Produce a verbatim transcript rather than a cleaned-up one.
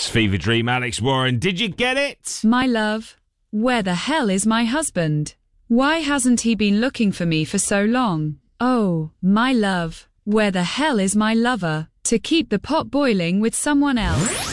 It's Fever Dream, Alex Warren. Did you get it? My love, where the hell is my husband? Why hasn't he been looking for me for so long? Oh, my love, where the hell is my lover to keep the pot boiling with someone else?